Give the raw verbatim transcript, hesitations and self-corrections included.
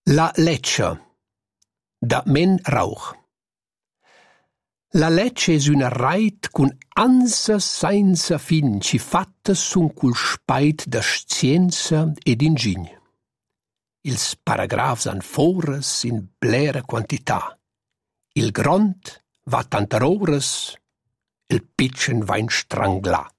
La Lecce da Men Rauch. La Lecce es una rait cun ansa senza fin ci fatta sun cul spait da scienza ed ingign. Ils paragrafs han foras in blera quantità. Il grond va tantar oras, il pitchen va in strangla.